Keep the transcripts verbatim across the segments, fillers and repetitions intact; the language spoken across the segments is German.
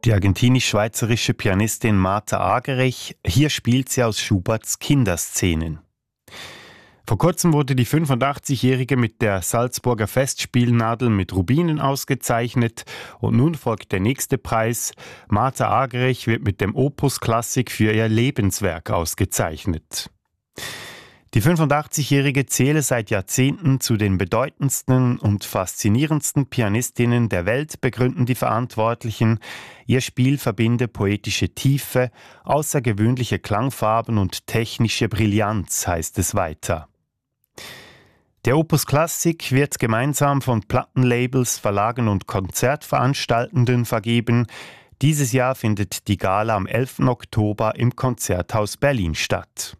Die argentinisch-schweizerische Pianistin Martha Argerich, hier spielt sie aus Schuberts Kinderszenen. Vor kurzem wurde die fünfundachtzigjährige mit der Salzburger Festspielnadel mit Rubinen ausgezeichnet und nun folgt der nächste Preis. Martha Argerich wird mit dem Opus Klassik für ihr Lebenswerk ausgezeichnet. Die fünfundachtzigjährige zähle seit Jahrzehnten zu den bedeutendsten und faszinierendsten Pianistinnen der Welt, begründen die Verantwortlichen. Ihr Spiel verbinde poetische Tiefe, außergewöhnliche Klangfarben und technische Brillanz, heißt es weiter. Der Opus Klassik wird gemeinsam von Plattenlabels, Verlagen und Konzertveranstaltenden vergeben. Dieses Jahr findet die Gala am elften Oktober im Konzerthaus Berlin statt.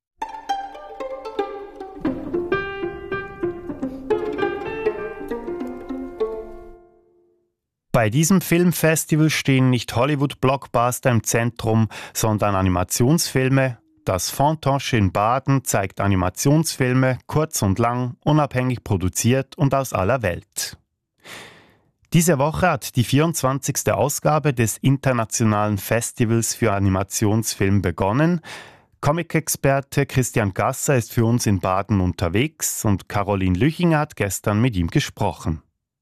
Bei diesem Filmfestival stehen nicht Hollywood-Blockbuster im Zentrum, sondern Animationsfilme. Das Fantoche in Baden zeigt Animationsfilme, kurz und lang, unabhängig produziert und aus aller Welt. Diese Woche hat die vierundzwanzigste Ausgabe des Internationalen Festivals für Animationsfilm begonnen. Comic-Experte Christian Gasser ist für uns in Baden unterwegs und Caroline Lüchinger hat gestern mit ihm gesprochen.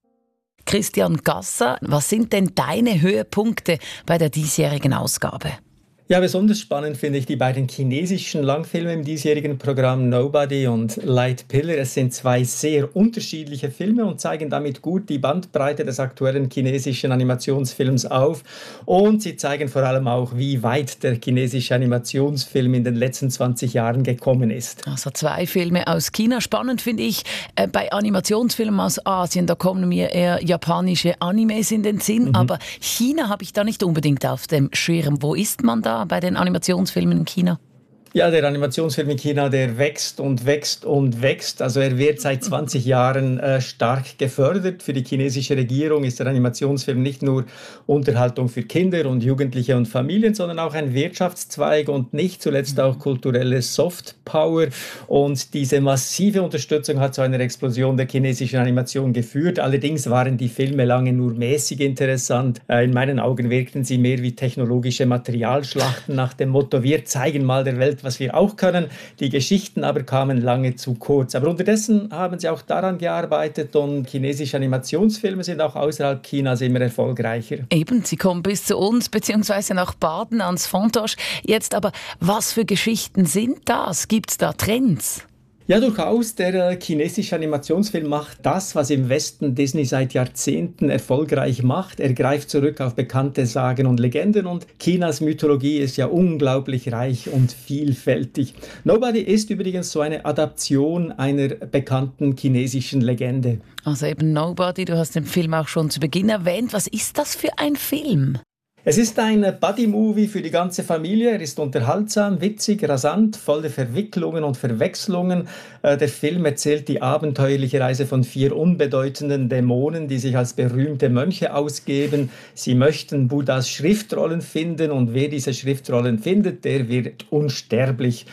Christian Gasser, was sind denn deine Höhepunkte bei der diesjährigen Ausgabe? Ja, besonders spannend finde ich die beiden chinesischen Langfilme im diesjährigen Programm Nobody und Light Pillar. Es sind zwei sehr unterschiedliche Filme und zeigen damit gut die Bandbreite des aktuellen chinesischen Animationsfilms auf. Und sie zeigen vor allem auch, wie weit der chinesische Animationsfilm in den letzten zwanzig Jahren gekommen ist. Also zwei Filme aus China. Spannend finde ich, äh, bei Animationsfilmen aus Asien, da kommen mir eher japanische Animes in den Sinn. Mhm. Aber China habe ich da nicht unbedingt auf dem Schirm. Wo ist man da bei den Animationsfilmen in China? Ja, der Animationsfilm in China, der wächst und wächst und wächst. Also er wird seit zwanzig Jahren äh, stark gefördert. Für die chinesische Regierung ist der Animationsfilm nicht nur Unterhaltung für Kinder und Jugendliche und Familien, sondern auch ein Wirtschaftszweig und nicht zuletzt auch kulturelle Softpower. Und diese massive Unterstützung hat zu einer Explosion der chinesischen Animation geführt. Allerdings waren die Filme lange nur mäßig interessant. Äh, in meinen Augen wirkten sie mehr wie technologische Materialschlachten nach dem Motto, wir zeigen mal der Welt, was wir auch können. Die Geschichten aber kamen lange zu kurz. Aber unterdessen haben sie auch daran gearbeitet und chinesische Animationsfilme sind auch außerhalb Chinas immer erfolgreicher. Eben, sie kommen bis zu uns bzw. nach Baden ans Fantoche. Jetzt aber, was für Geschichten sind das? Gibt es da Trends? Ja, durchaus. Der äh, chinesische Animationsfilm macht das, was im Westen Disney seit Jahrzehnten erfolgreich macht. Er greift zurück auf bekannte Sagen und Legenden und Chinas Mythologie ist ja unglaublich reich und vielfältig. Nobody ist übrigens so eine Adaption einer bekannten chinesischen Legende. Also eben Nobody, du hast den Film auch schon zu Beginn erwähnt. Was ist das für ein Film? Es ist ein Buddy-Movie für die ganze Familie. Er ist unterhaltsam, witzig, rasant, voller Verwicklungen und Verwechslungen. Äh, der Film erzählt die abenteuerliche Reise von vier unbedeutenden Dämonen, die sich als berühmte Mönche ausgeben. Sie möchten Buddhas Schriftrollen finden und wer diese Schriftrollen findet, der wird unsterblich.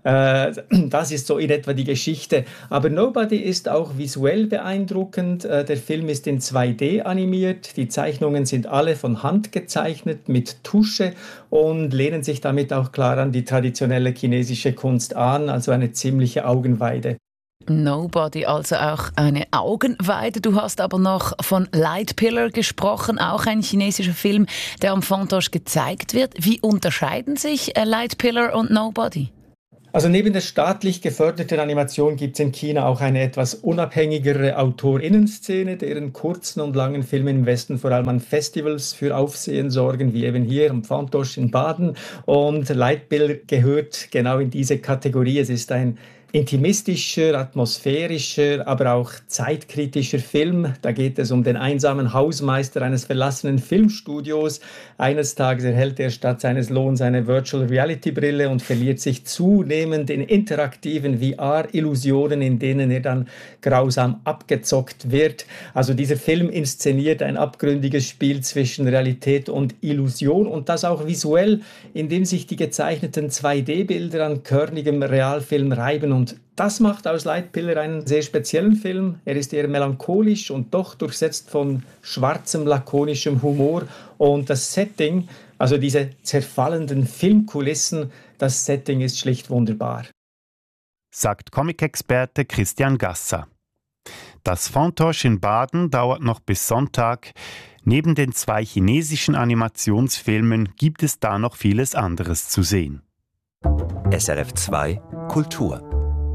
Das ist so in etwa die Geschichte. Aber Nobody ist auch visuell beeindruckend. Der Film ist in zwei D animiert. Die Zeichnungen sind alle von Hand gezeichnet mit Tusche und lehnen sich damit auch klar an die traditionelle chinesische Kunst an, also eine ziemliche Augenweide. Nobody, also auch eine Augenweide. Du hast aber noch von Light Pillar gesprochen, auch ein chinesischer Film, der am Fantoche gezeigt wird. Wie unterscheiden sich Light Pillar und Nobody? Also neben der staatlich geförderten Animation gibt es in China auch eine etwas unabhängigere AutorInnen-Szene, deren kurzen und langen Filme im Westen vor allem an Festivals für Aufsehen sorgen, wie eben hier am Fantoche in Baden. Und Light Pillar gehört genau in diese Kategorie. Es ist ein intimistischer, atmosphärischer, aber auch zeitkritischer Film. Da geht es um den einsamen Hausmeister eines verlassenen Filmstudios. Eines Tages erhält er statt seines Lohns eine Virtual-Reality-Brille und verliert sich zunehmend in interaktiven V R-Illusionen, in denen er dann grausam abgezockt wird. Also dieser Film inszeniert ein abgründiges Spiel zwischen Realität und Illusion und das auch visuell, indem sich die gezeichneten zwei D-Bilder an körnigem Realfilm reiben und Und das macht aus Leitpillar einen sehr speziellen Film. Er ist eher melancholisch und doch durchsetzt von schwarzem, lakonischem Humor. Und das Setting, also diese zerfallenden Filmkulissen, das Setting ist schlicht wunderbar. Sagt Comic-Experte Christian Gasser. Das Fantoche in Baden dauert noch bis Sonntag. Neben den zwei chinesischen Animationsfilmen gibt es da noch vieles anderes zu sehen. S R F zwei Kultur.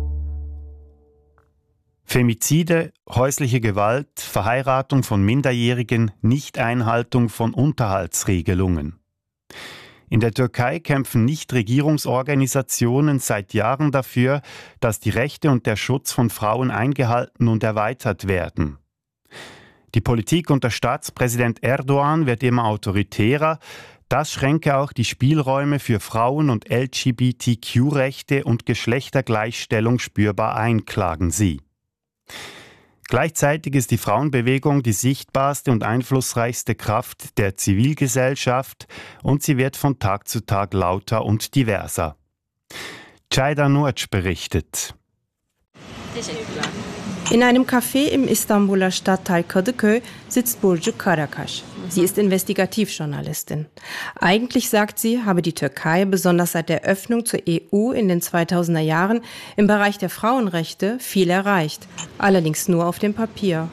Femizide, häusliche Gewalt, Verheiratung von Minderjährigen, Nichteinhaltung von Unterhaltsregelungen. In der Türkei kämpfen Nichtregierungsorganisationen seit Jahren dafür, dass die Rechte und der Schutz von Frauen eingehalten und erweitert werden. Die Politik unter Staatspräsident Erdogan wird immer autoritärer. Das schränke auch die Spielräume für Frauen- und L G B T Q-Rechte und Geschlechtergleichstellung spürbar ein, klagen sie. Gleichzeitig ist die Frauenbewegung die sichtbarste und einflussreichste Kraft der Zivilgesellschaft und sie wird von Tag zu Tag lauter und diverser. Ceyda Nurc berichtet. In einem Café im Istanbuler Stadtteil Kadıköy sitzt Burcu Karakaş. Sie ist Investigativjournalistin. Eigentlich, sagt sie, habe die Türkei besonders seit der Öffnung zur E U in den zweitausender Jahren im Bereich der Frauenrechte viel erreicht. Allerdings nur auf dem Papier.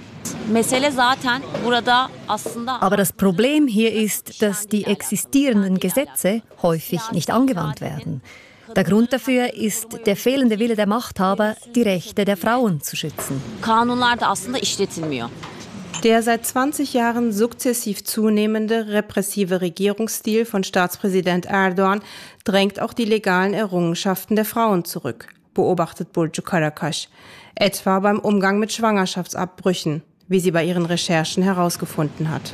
Aber das Problem hier ist, dass die existierenden Gesetze häufig nicht angewandt werden. Der Grund dafür ist der fehlende Wille der Machthaber, die Rechte der Frauen zu schützen. Der seit zwanzig Jahren sukzessiv zunehmende repressive Regierungsstil von Staatspräsident Erdogan drängt auch die legalen Errungenschaften der Frauen zurück, beobachtet Burcu Karakaş. Etwa beim Umgang mit Schwangerschaftsabbrüchen, wie sie bei ihren Recherchen herausgefunden hat.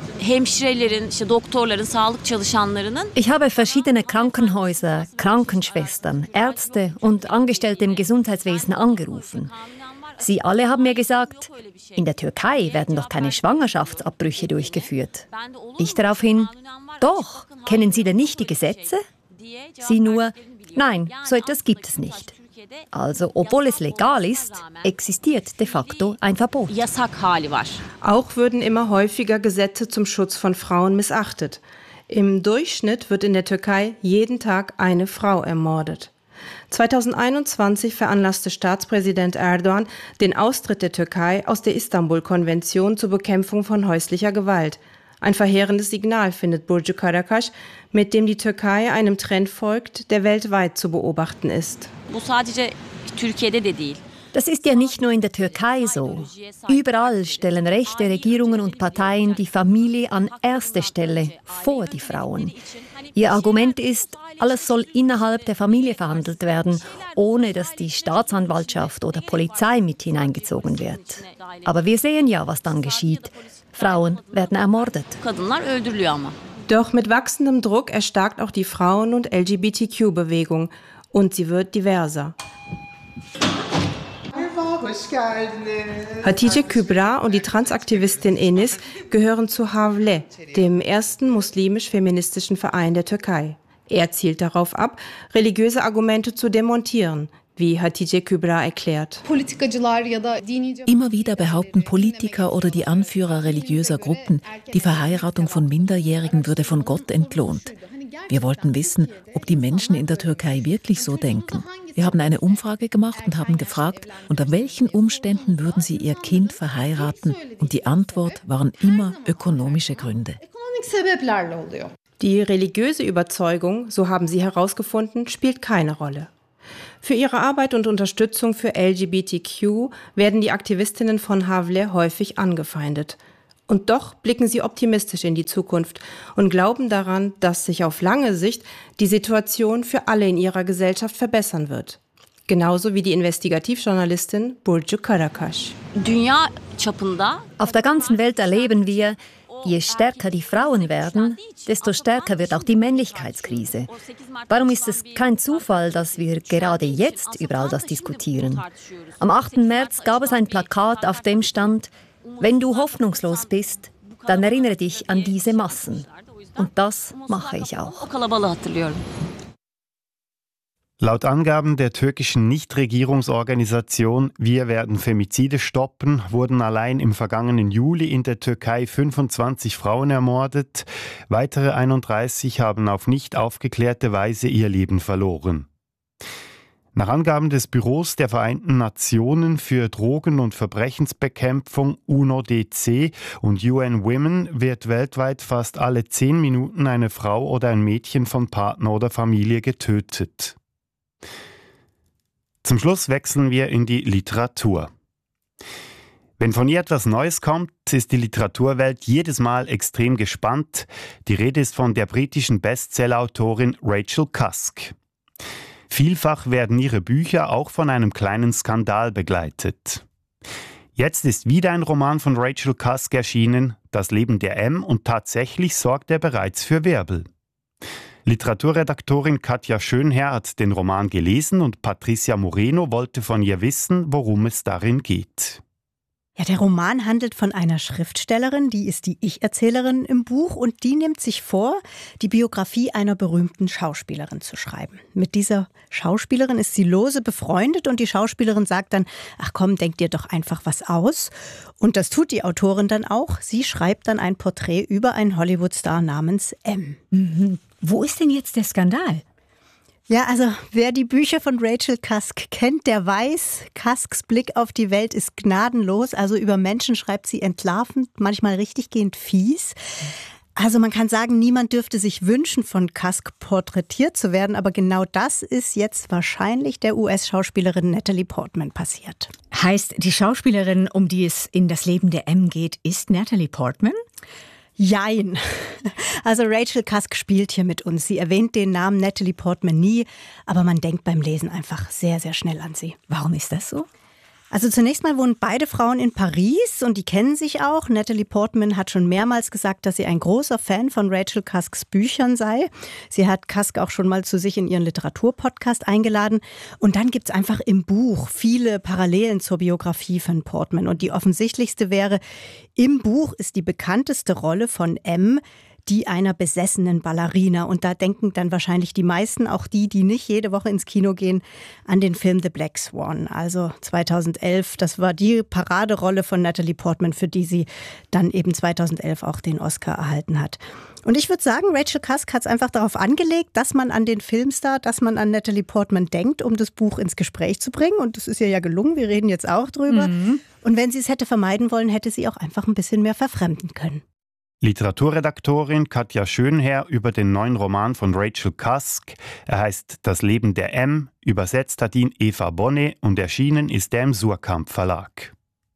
Ich habe verschiedene Krankenhäuser, Krankenschwestern, Ärzte und Angestellte im Gesundheitswesen angerufen. Sie alle haben mir gesagt, in der Türkei werden doch keine Schwangerschaftsabbrüche durchgeführt. Ich daraufhin, doch, kennen Sie denn nicht die Gesetze? Sie nur, nein, so etwas gibt es nicht. Also, obwohl es legal ist, existiert de facto ein Verbot. Auch würden immer häufiger Gesetze zum Schutz von Frauen missachtet. Im Durchschnitt wird in der Türkei jeden Tag eine Frau ermordet. zweitausendeinundzwanzig veranlasste Staatspräsident Erdogan den Austritt der Türkei aus der Istanbul-Konvention zur Bekämpfung von häuslicher Gewalt. Ein verheerendes Signal, findet Burcu Karakaş, mit dem die Türkei einem Trend folgt, der weltweit zu beobachten ist. Das ist ja nicht nur in der Türkei so. Überall stellen rechte Regierungen und Parteien die Familie an erste Stelle vor die Frauen. Ihr Argument ist, alles soll innerhalb der Familie verhandelt werden, ohne dass die Staatsanwaltschaft oder Polizei mit hineingezogen wird. Aber wir sehen ja, was dann geschieht. Frauen werden ermordet. Doch mit wachsendem Druck erstarkt auch die Frauen- und L G B T Q-Bewegung. Und sie wird diverser. Hatice Kübra und die Transaktivistin Enis gehören zu Havle, dem ersten muslimisch-feministischen Verein der Türkei. Er zielt darauf ab, religiöse Argumente zu demontieren, wie Hatice Kübra erklärt. Immer wieder behaupten Politiker oder die Anführer religiöser Gruppen, die Verheiratung von Minderjährigen würde von Gott entlohnt. Wir wollten wissen, ob die Menschen in der Türkei wirklich so denken. Wir haben eine Umfrage gemacht und haben gefragt, unter welchen Umständen würden sie ihr Kind verheiraten? Und die Antwort waren immer ökonomische Gründe. Die religiöse Überzeugung, so haben sie herausgefunden, spielt keine Rolle. Für ihre Arbeit und Unterstützung für L G B T Q werden die Aktivistinnen von Havle häufig angefeindet. Und doch blicken sie optimistisch in die Zukunft und glauben daran, dass sich auf lange Sicht die Situation für alle in ihrer Gesellschaft verbessern wird. Genauso wie die Investigativjournalistin Burcu Karakaş. Auf der ganzen Welt erleben wir, je stärker die Frauen werden, desto stärker wird auch die Männlichkeitskrise. Darum ist es kein Zufall, dass wir gerade jetzt über all das diskutieren. Am achten März gab es ein Plakat, auf dem stand: Wenn du hoffnungslos bist, dann erinnere dich an diese Massen. Und das mache ich auch. Laut Angaben der türkischen Nichtregierungsorganisation Wir werden Femizide stoppen, wurden allein im vergangenen Juli in der Türkei fünfundzwanzig Frauen ermordet. Weitere einunddreißig haben auf nicht aufgeklärte Weise ihr Leben verloren. Nach Angaben des Büros der Vereinten Nationen für Drogen- und Verbrechensbekämpfung U N O D C und U N Women wird weltweit fast alle zehn Minuten eine Frau oder ein Mädchen von Partner oder Familie getötet. Zum Schluss wechseln wir in die Literatur. Wenn von ihr etwas Neues kommt, ist die Literaturwelt jedes Mal extrem gespannt. Die Rede ist von der britischen Bestsellerautorin Rachel Cusk. Vielfach werden ihre Bücher auch von einem kleinen Skandal begleitet. Jetzt ist wieder ein Roman von Rachel Cusk erschienen, Das Leben der M, und tatsächlich sorgt er bereits für Wirbel. Literaturredaktorin Katja Schönherr hat den Roman gelesen und Patricia Moreno wollte von ihr wissen, worum es darin geht. Ja, der Roman handelt von einer Schriftstellerin, die ist die Ich-Erzählerin im Buch und die nimmt sich vor, die Biografie einer berühmten Schauspielerin zu schreiben. Mit dieser Schauspielerin ist sie lose befreundet und die Schauspielerin sagt dann, ach komm, denk dir doch einfach was aus. Und das tut die Autorin dann auch. Sie schreibt dann ein Porträt über einen Hollywood-Star namens M. Mhm. Wo ist denn jetzt der Skandal? Ja, also wer die Bücher von Rachel Cusk kennt, der weiß, Cusks Blick auf die Welt ist gnadenlos. Also über Menschen schreibt sie entlarvend, manchmal richtiggehend fies. Also man kann sagen, niemand dürfte sich wünschen, von Cusk porträtiert zu werden. Aber genau das ist jetzt wahrscheinlich der U S-Schauspielerin Natalie Portman passiert. Heißt, die Schauspielerin, um die es in Das Leben der M geht, ist Natalie Portman? Jein. Also Rachel Cusk spielt hier mit uns. Sie erwähnt den Namen Natalie Portman nie, aber man denkt beim Lesen einfach sehr, sehr schnell an sie. Warum ist das so? Also zunächst mal wohnen beide Frauen in Paris und die kennen sich auch. Natalie Portman hat schon mehrmals gesagt, dass sie ein großer Fan von Rachel Cusks Büchern sei. Sie hat Cusk auch schon mal zu sich in ihren Literaturpodcast eingeladen. Und dann gibt's einfach im Buch viele Parallelen zur Biografie von Portman. Und die offensichtlichste wäre, im Buch ist die bekannteste Rolle von M die einer besessenen Ballerina. Und da denken dann wahrscheinlich die meisten, auch die, die nicht jede Woche ins Kino gehen, an den Film The Black Swan. Also zweitausendelf, das war die Paraderolle von Natalie Portman, für die sie dann eben zweitausendelf auch den Oscar erhalten hat. Und ich würde sagen, Rachel Cusk hat es einfach darauf angelegt, dass man an den Filmstar, dass man an Natalie Portman denkt, um das Buch ins Gespräch zu bringen. Und das ist ihr ja gelungen, wir reden jetzt auch drüber. Mhm. Und wenn sie es hätte vermeiden wollen, hätte sie auch einfach ein bisschen mehr verfremden können. Literaturredaktorin Katja Schönherr über den neuen Roman von Rachel Cusk. Er heißt Das Leben der M, übersetzt hat ihn Eva Bonnet und erschienen ist er im Surkamp Verlag.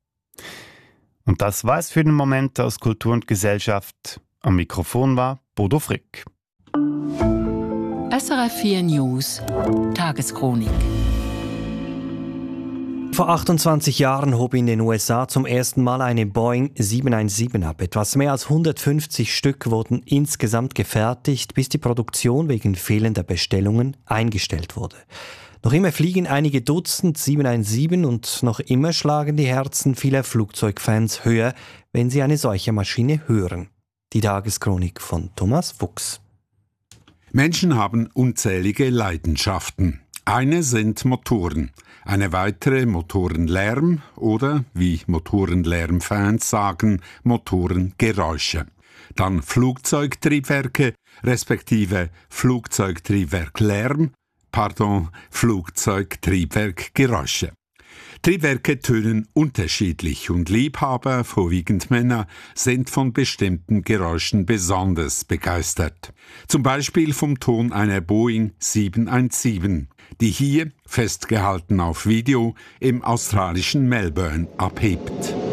Und das war es für den Moment aus Kultur und Gesellschaft. Am Mikrofon war Bodo Frick. S R F vier News Tageschronik. Vor achtundzwanzig Jahren hob in den U S A zum ersten Mal eine Boeing sieben eins sieben ab. Etwas mehr als hundertfünfzig Stück wurden insgesamt gefertigt, bis die Produktion wegen fehlender Bestellungen eingestellt wurde. Noch immer fliegen einige Dutzend sieben eins sieben und noch immer schlagen die Herzen vieler Flugzeugfans höher, wenn sie eine solche Maschine hören. Die Tageschronik von Thomas Fuchs. Menschen haben unzählige Leidenschaften. Eine sind Motoren, eine weitere Motorenlärm oder, wie Motorenlärmfans sagen, Motorengeräusche. Dann Flugzeugtriebwerke, respektive Flugzeugtriebwerklärm, pardon, Flugzeugtriebwerkgeräusche. Triebwerke tönen unterschiedlich und Liebhaber, vorwiegend Männer, sind von bestimmten Geräuschen besonders begeistert. Zum Beispiel vom Ton einer Boeing sieben eins sieben, die hier, festgehalten auf Video, im australischen Melbourne abhebt.